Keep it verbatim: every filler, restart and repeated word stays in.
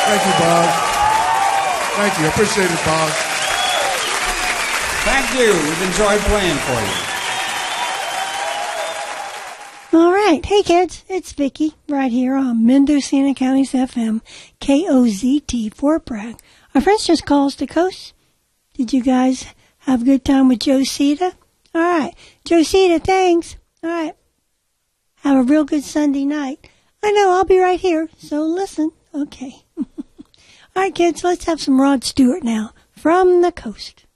Thank you, Bob. Thank you. I appreciate it, Bob. Thank you. We've enjoyed playing for you. All right. Hey, kids. It's Vicki right here on Mendocino County's F M, K O Z T, Fort Bragg. Our friends just called us to Coast. Did you guys have a good time with Josita? All right. Josita, thanks. All right. Have a real good Sunday night. I know, I'll be right here, so listen. Okay. All right, kids, let's have some Rod Stewart now from the Coast.